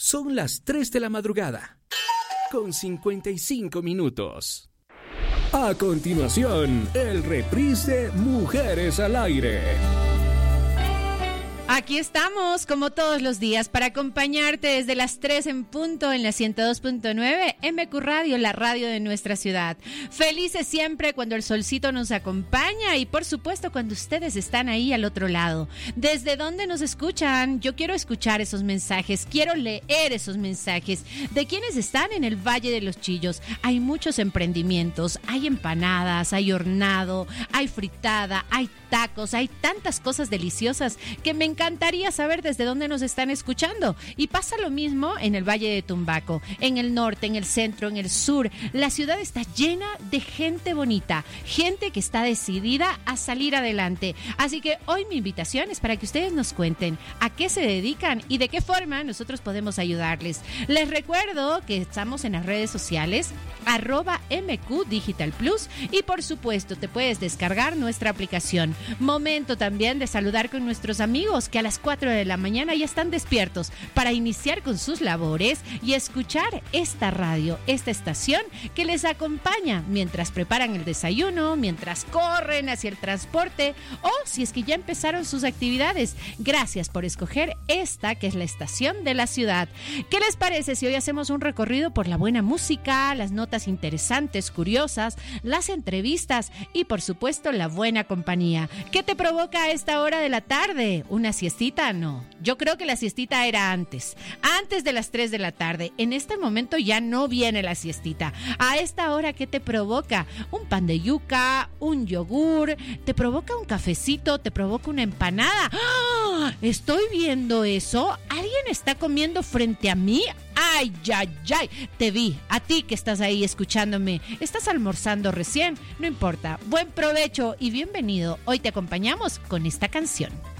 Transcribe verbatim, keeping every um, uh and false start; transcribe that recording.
Son las tres de la madrugada, con cincuenta y cinco minutos. A continuación, el reprise de Mujeres al Aire. Aquí estamos, como todos los días, para acompañarte desde las tres en punto en la ciento dos punto nueve, M Q Radio, la radio de nuestra ciudad. Felices siempre cuando el solcito nos acompaña y, por supuesto, cuando ustedes están ahí al otro lado. ¿Desde dónde nos escuchan? Yo quiero escuchar esos mensajes, quiero leer esos mensajes de quienes están en el Valle de los Chillos. Hay muchos emprendimientos, hay empanadas, hay hornado, hay fritada, hay tacos, hay tantas cosas deliciosas que me encantaría saber desde dónde nos están escuchando. Y pasa lo mismo en el Valle de Tumbaco, en el norte, en el centro, en el sur. La ciudad está llena de gente bonita, gente que está decidida a salir adelante. Así que hoy mi invitación es para que ustedes nos cuenten a qué se dedican y de qué forma nosotros podemos ayudarles. Les recuerdo que estamos en las redes sociales, arroba M Q Digital Plus, y por supuesto te puedes descargar nuestra aplicación. Momento también de saludar con nuestros amigos que a las cuatro de la mañana ya están despiertos para iniciar con sus labores y escuchar esta radio, esta estación que les acompaña mientras preparan el desayuno, mientras corren hacia el transporte o si es que ya empezaron sus actividades. Gracias por escoger esta que es la estación de la ciudad. ¿Qué les parece si hoy hacemos un recorrido por la buena música, las notas interesantes, curiosas, las entrevistas y por supuesto la buena compañía? ¿Qué te provoca a esta hora de la tarde? ¿Una siestita? No. Yo creo que la siestita era antes. Antes de las tres de la tarde. En este momento ya no viene la siestita. A esta hora, ¿qué te provoca? Un pan de yuca, un yogur, ¿te provoca un cafecito? ¿Te provoca una empanada? ¡Ah! Estoy viendo eso. ¿Alguien está comiendo frente a mí? ¡Ay, ay, ay! Te vi, a ti que estás ahí escuchándome. ¿Estás almorzando recién? No importa. Buen provecho y bienvenido. Hoy te acompañamos con esta canción.